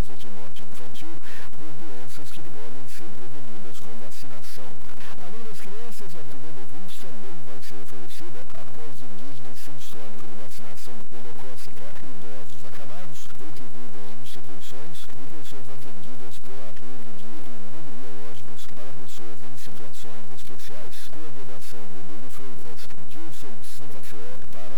casos de morte infantil por doenças que podem ser prevenidas com vacinação. Além das crianças, a primeira dose também vai ser oferecida após indígenas sem histórico de vacinação pneumocócica, idosos acamados ou que vivem em instituições e pessoas atendidas pela rede de imunobiológicos para pessoas em situações especiais. Coordenação de Lili Freitas, Gilson Santa Fé, para